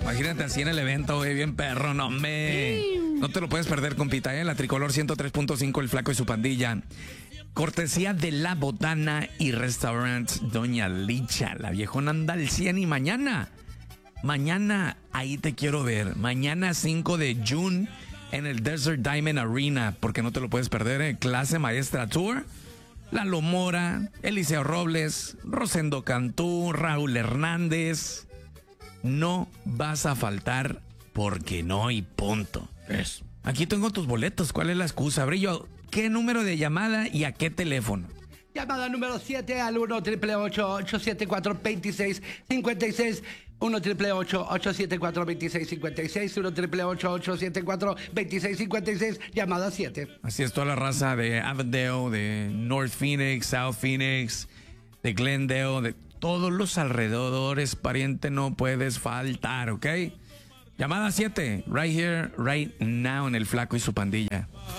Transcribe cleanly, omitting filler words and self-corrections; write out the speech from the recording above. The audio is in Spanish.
Imagínate así en el evento, güey, bien perro, no, hombre. No te lo puedes perder, compita, La Tricolor 103.5, El Flaco y su Pandilla. Cortesía de La Botana y Restaurant Doña Licha. La viejona anda al 100 y mañana, ahí te quiero ver. Mañana 5 de junio en el Desert Diamond Arena, porque no te lo puedes perder, Clase Maestra Tour. Lalo Mora, Eliseo Robles, Rosendo Cantú, Raúl Hernández. No vas a faltar porque no y punto. Eso. Aquí tengo tus boletos. ¿Cuál es la excusa, Brillo? ¿Qué número de llamada y a qué teléfono? Llamada número 7 al 1-888-874-2656. 1-888-874-2656. 1-888-874-2656. Llamada 7. Así es, toda la raza de Avondale, de North Phoenix, South Phoenix, de Glendale, de todos los alrededores, pariente, no puedes faltar, ¿ok? Llamada 7, right here, right now, en El Flaco y su Pandilla.